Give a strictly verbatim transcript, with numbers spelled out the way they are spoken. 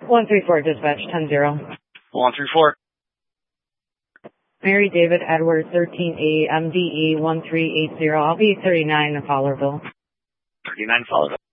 one three four, dispatch, ten zero. one three four. Mary David Edward, thirteen A, M D E one three eight zero. I'll be thirty-nine in Fowlerville. thirty-nine Fowlerville.